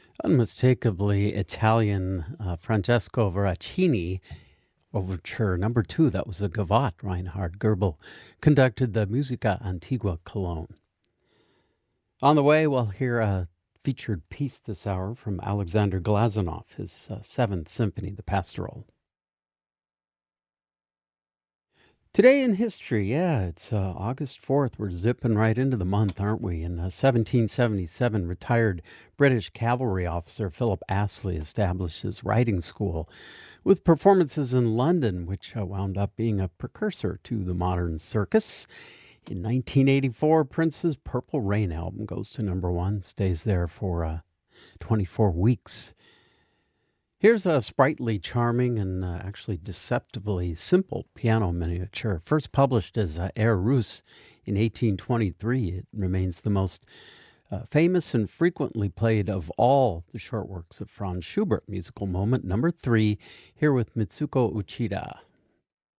Unmistakably Italian, Francesco Veracini Overture Number 2. That was a Gavotte. Reinhard Goebel conducted the Musica Antigua Cologne. On the way, we'll hear a featured piece this hour from Alexander Glazunov, his Seventh Symphony, the Pastoral. Today in history, it's August 4th. We're zipping right into the month, aren't we? In 1777, retired British cavalry officer Philip Astley established his riding school with performances in London, which wound up being a precursor to the modern circus. In 1984, Prince's Purple Rain album goes to number 1, stays there for 24 weeks. Here's a sprightly, charming, and actually deceptively simple piano miniature. First published as Air Russe in 1823, it remains the most famous and frequently played of all the short works of Franz Schubert. Musical moment number 3, here with Mitsuko Uchida.